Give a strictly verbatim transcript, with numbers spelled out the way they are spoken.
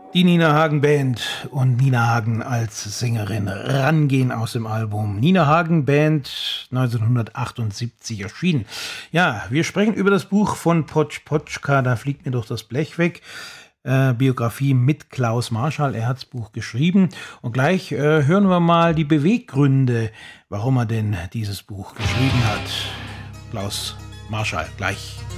Die Nina Hagen Band und Nina Hagen als Sängerin rangehen aus dem Album Nina Hagen Band neunzehnhundertachtundsiebzig erschienen. Ja, wir sprechen über das Buch von Potsch Potschka, da fliegt mir doch das Blech weg. Äh, Biografie mit Klaus Marschall, er hat das Buch geschrieben. Und gleich äh, hören wir mal die Beweggründe, warum er denn dieses Buch geschrieben hat. Klaus Marschall, gleich.